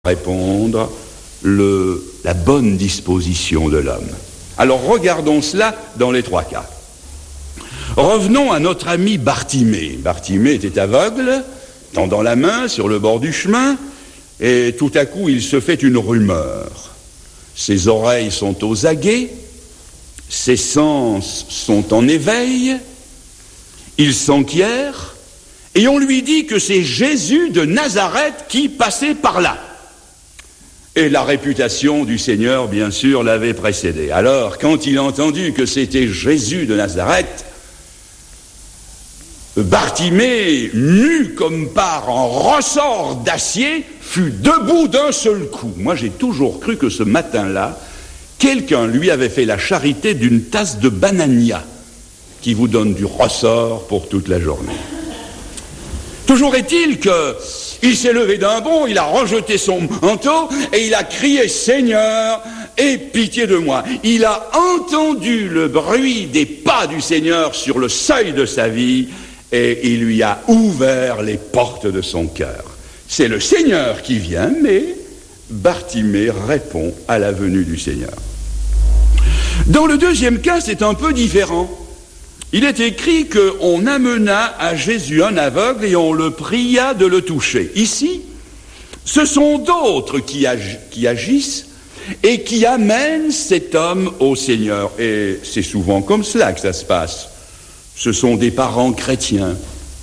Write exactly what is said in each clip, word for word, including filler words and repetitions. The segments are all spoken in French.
répondre le, la bonne disposition de l'homme. Alors regardons cela dans les trois cas. Revenons à notre ami Bartimée. Bartimée était aveugle, tendant la main sur le bord du chemin, et tout à coup il se fait une rumeur. Ses oreilles sont aux aguets, ses sens sont en éveil, il s'enquiert, et on lui dit que c'est Jésus de Nazareth qui passait par là. Et la réputation du Seigneur, bien sûr, l'avait précédé. Alors, quand il a entendu que c'était Jésus de Nazareth, Bartimée, mu comme par un ressort d'acier, fut debout d'un seul coup. Moi, j'ai toujours cru que ce matin-là, quelqu'un lui avait fait la charité d'une tasse de banania qui vous donne du ressort pour toute la journée. Toujours est-il qu'il s'est levé d'un bond, il a rejeté son manteau et il a crié « Seigneur, aie pitié de moi ». Il a entendu le bruit des pas du Seigneur sur le seuil de sa vie et il lui a ouvert les portes de son cœur. C'est le Seigneur qui vient, mais Bartimée répond à la venue du Seigneur. Dans le deuxième cas, c'est un peu différent. Il est écrit qu'on amena à Jésus un aveugle et on le pria de le toucher. Ici, ce sont d'autres qui, ag- qui agissent et qui amènent cet homme au Seigneur. Et c'est souvent comme cela que ça se passe. Ce sont des parents chrétiens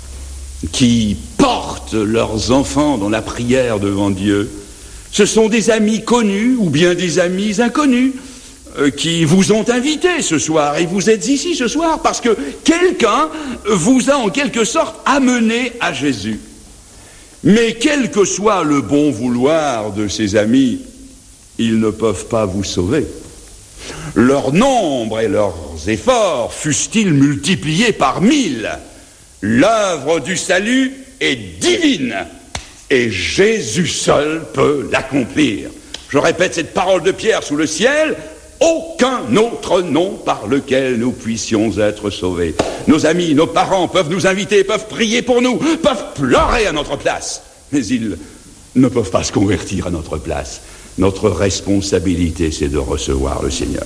qui portent leurs enfants dans la prière devant Dieu. Ce sont des amis connus ou bien des amis inconnus qui vous ont invité ce soir, et vous êtes ici ce soir parce que quelqu'un vous a en quelque sorte amené à Jésus. Mais quel que soit le bon vouloir de ces amis, ils ne peuvent pas vous sauver. Leur nombre et leurs efforts fussent-ils multipliés par mille, l'œuvre du salut est divine, et Jésus seul peut l'accomplir. Je répète cette parole de Pierre sous le ciel: aucun autre nom par lequel nous puissions être sauvés. Nos amis, nos parents peuvent nous inviter, peuvent prier pour nous, peuvent pleurer à notre place, mais ils ne peuvent pas se convertir à notre place. Notre responsabilité, c'est de recevoir le Seigneur.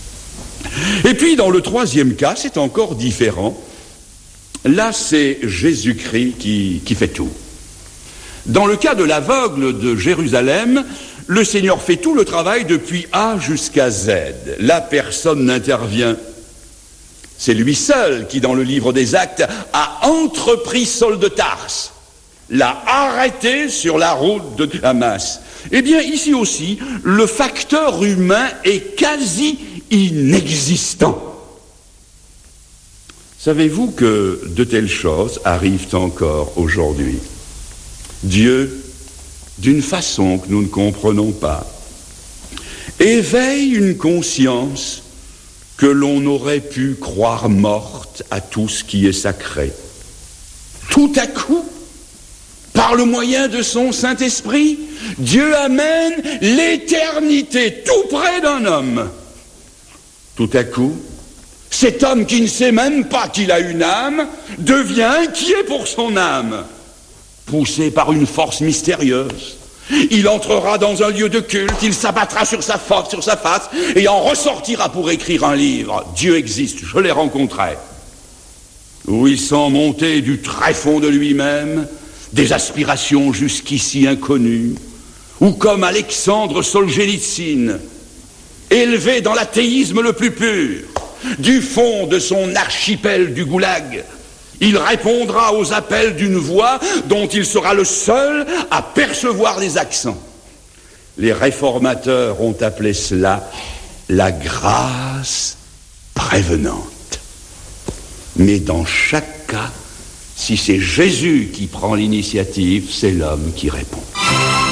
Et puis, dans le troisième cas, c'est encore différent. Là, c'est Jésus-Christ qui, qui fait tout. Dans le cas de l'aveugle de Jérusalem, le Seigneur fait tout le travail depuis A jusqu'à Z. Là, personne n'intervient. C'est lui seul qui, dans le livre des Actes, a entrepris Saul de Tarse, l'a arrêté sur la route de Damas. Eh bien, ici aussi, le facteur humain est quasi inexistant. Savez-vous que de telles choses arrivent encore aujourd'hui? Dieu, d'une façon que nous ne comprenons pas, éveille une conscience que l'on aurait pu croire morte à tout ce qui est sacré. Tout à coup, par le moyen de son Saint-Esprit, Dieu amène l'éternité tout près d'un homme. Tout à coup, cet homme qui ne sait même pas qu'il a une âme devient inquiet pour son âme. Poussé par une force mystérieuse, il entrera dans un lieu de culte, il s'abattra sur sa face, sur sa face et en ressortira pour écrire un livre. Dieu existe, je l'ai rencontré. Où il sent monter du tréfonds de lui-même des aspirations jusqu'ici inconnues, ou comme Alexandre Solzhenitsyn, élevé dans l'athéisme le plus pur, du fond de son archipel du goulag, il répondra aux appels d'une voix dont il sera le seul à percevoir les accents. Les réformateurs ont appelé cela la grâce prévenante. Mais dans chaque cas, si c'est Jésus qui prend l'initiative, c'est l'homme qui répond.